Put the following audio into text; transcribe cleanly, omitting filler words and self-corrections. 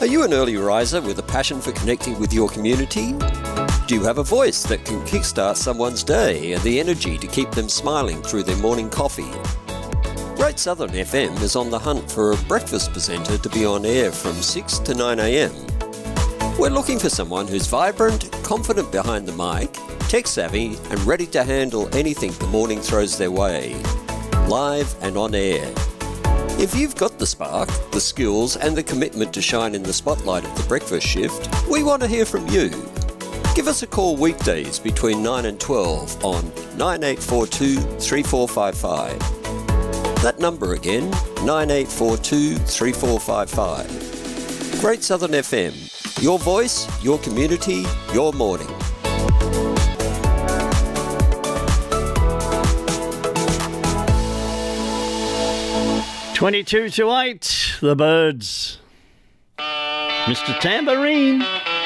you an early riser with a passion for connecting with your community? Do you have a voice that can kickstart someone's day and the energy to keep them smiling through their morning coffee? Great Southern FM is on the hunt for a breakfast presenter to be on air from 6 to 9 a.m. We're looking for someone who's vibrant, confident behind the mic, tech-savvy and ready to handle anything the morning throws their way, live and on air. If you've got the spark, the skills and the commitment to shine in the spotlight of the breakfast shift, we want to hear from you. Give us a call weekdays between 9 and 12 on 9842 3455. That number again, 9842 3455. Great Southern FM. Your voice, your community, your morning. "22 to 8, the Birds. Mr. Tambourine.